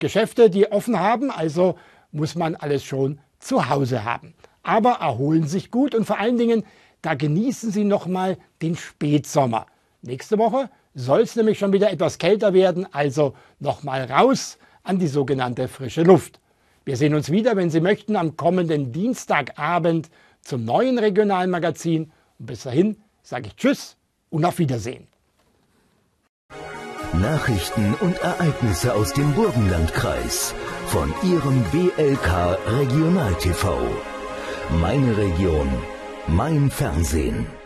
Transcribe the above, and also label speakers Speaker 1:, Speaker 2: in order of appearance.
Speaker 1: Geschäfte, die offen haben, also muss man alles schon zu Hause haben. Aber erholen sich gut und vor allen Dingen, da genießen Sie nochmal den Spätsommer. Nächste Woche soll es nämlich schon wieder etwas kälter werden, also nochmal raus an die sogenannte frische Luft. Wir sehen uns wieder, wenn Sie möchten, am kommenden Dienstagabend zum neuen Regionalmagazin. Und bis dahin sage ich Tschüss und auf Wiedersehen.
Speaker 2: Nachrichten und Ereignisse aus dem Burgenlandkreis von Ihrem BLK Regional TV. Meine Region, mein Fernsehen.